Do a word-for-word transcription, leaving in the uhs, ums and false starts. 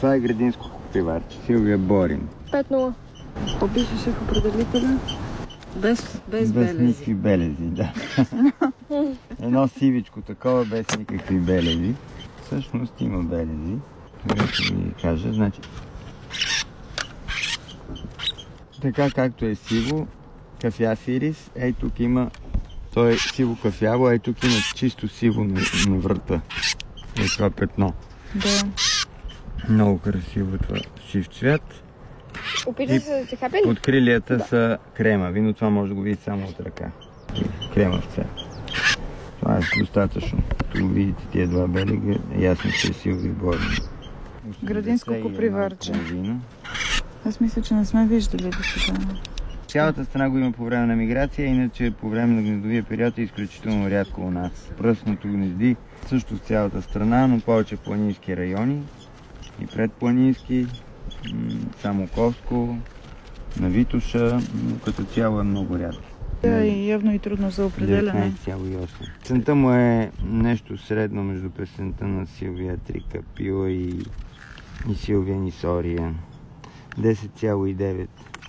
Това е градинско поприварче. Силвия Борин. пет нула. Какво пишеше в определителя? Без, без, без белези. никакви белези, да. Едно сивичко такова, без никакви белези. Всъщност има белези. Това ще ви кажа. Значи, така както е сиво, кафяв ирис, ей тук има, то е сиво кафяво, ей тук има чисто сиво на, на врата. Е това петно. Да. Много красиво това сив цвят. Опитай се да те хапе ли? От крилията Да. са кремави, но това може да го видите само от ръка. Кремав цвят. Това е достатъчно. Като видите тия два белега, ясно, че е Силвия Борин. Градинско поприварче. Аз мисля, че не сме виждали до сега. Цялата страна го има по време на миграция, иначе по време на гнездовия период е изключително рядко у нас. Пръстното гнезди също в цялата страна, но повече в планински райони и предпланински, само Ковско, на Витоша, но като цяло е много рядко. Да, и явно и трудно за определяне. деветнайсет цяло и осем. Песента му е нещо средно между песента на Силвия Трикапила и, и Силвия Нисория. десет цяло и девет.